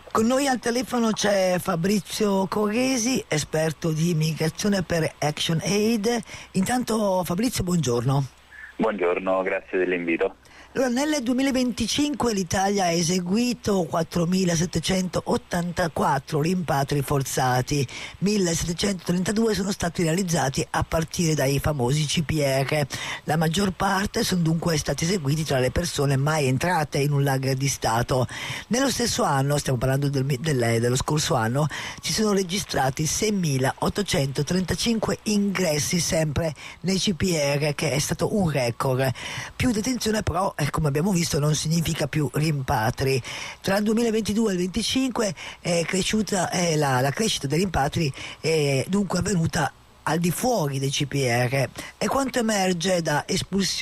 Con noi al telefono c'è Fabrizio Corresi, esperto di immigrazione per Action Aid. Intanto Fabrizio, buongiorno. Buongiorno, grazie dell'invito. Allora, nel 2025 l'Italia ha eseguito 4.784 rimpatri forzati, 1.732 sono stati realizzati a partire dai famosi CPR. La maggior parte sono dunque stati eseguiti tra le persone mai entrate in un lager di Stato. Nello stesso anno, stiamo parlando dello scorso anno, si sono registrati 6.835 ingressi sempre nei CPR, che è stato un record. Più detenzione però, come abbiamo visto, non significa più rimpatri. Tra il 2022 e il 2025 è cresciuta la crescita dei rimpatri, è dunque avvenuta al di fuori dei CPR. E quanto emerge da espulsioni